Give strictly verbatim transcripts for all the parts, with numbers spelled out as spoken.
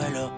suelo.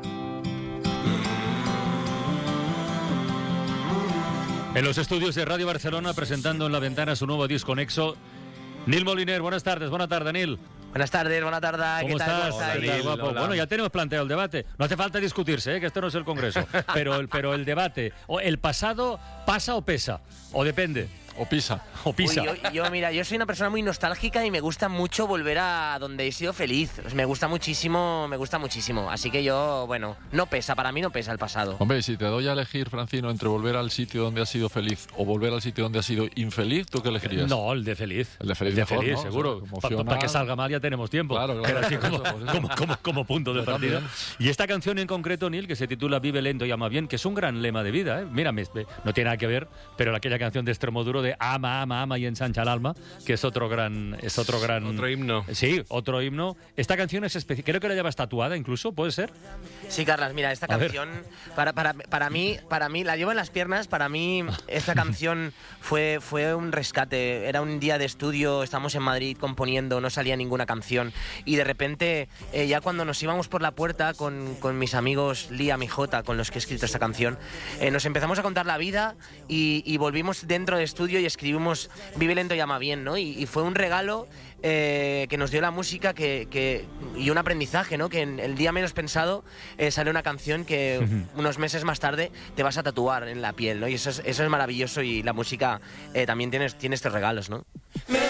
En los estudios de Radio Barcelona, presentando en la ventana su nuevo disco Nexo, Nil Moliner. Buenas tardes, buena tarde, Nil. Buenas tardes, buena tarde. ¿Cómo ¿Qué tal? estás? ¿Cómo estáis? ¿Qué tal, guapo? Hola. Bueno, ya tenemos planteado el debate. No hace falta discutirse, ¿eh? Que esto no es el Congreso. Pero el, pero el debate, o el pasado, ¿pasa o pesa? O depende. O pisa. O pisa. Uy, yo, yo, mira, yo soy una persona muy nostálgica y me gusta mucho volver a donde he sido feliz. Me gusta muchísimo, me gusta muchísimo. Así que yo, bueno, no pesa, para mí no pesa el pasado. Hombre, si te doy a elegir, Francino, entre volver al sitio donde has sido feliz o volver al sitio donde has sido infeliz, ¿tú qué elegirías? No, el de feliz. El de feliz, el de mejor, feliz, ¿no? seguro. O sea, Para emocional. que salga mal ya tenemos tiempo. Claro, claro. Pero así como, Por eso, por eso. como, como, como punto de Yo partida. también. Y esta canción en concreto, Nil, que se titula Vive lento y ama bien, que es un gran lema de vida, ¿eh? Mira, me- me- no tiene nada que ver, pero aquella canción de Extremoduro de ama, ama, ama y ensancha el alma, que es otro gran... Es otro gran... Otro himno. Sí, otro himno. Esta canción es especial. Creo que la llevas tatuada incluso, ¿puede ser? Sí, Carlas, mira, esta A ver. canción, para, para, para mí, para mí, la llevo en las piernas, para mí esta canción fue, fue un rescate. Era un día de estudio, estamos en Madrid componiendo, no salía ninguna canción, y de repente, eh, ya cuando nos íbamos por la puerta con, con mis amigos Liam y Jota, con los que he escrito esta canción, eh, nos empezamos a contar la vida y, y volvimos dentro del estudio y escribimos Vive lento y ama bien, ¿no? Y, y fue un regalo eh, que nos dio la música que, que, y un aprendizaje, ¿no? Que en el día menos pensado eh, sale una canción que unos meses más tarde te vas a tatuar en la piel, ¿no? Y eso es, eso es maravilloso, y la música eh, también tiene, tiene estos regalos, ¿no? Me